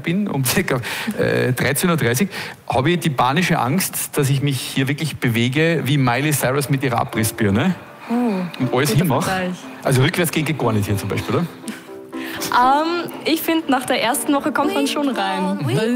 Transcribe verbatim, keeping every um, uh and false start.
bin, um ca. Äh, dreizehn Uhr dreißig, habe ich die panische Angst, dass ich mich hier wirklich bewege wie Miley Cyrus mit ihrer Abrissbirne Oh, und alles hinmache. Also rückwärts gehen geht gar nicht hier zum Beispiel, oder? Ähm, ich finde, nach der ersten Woche kommt man schon rein.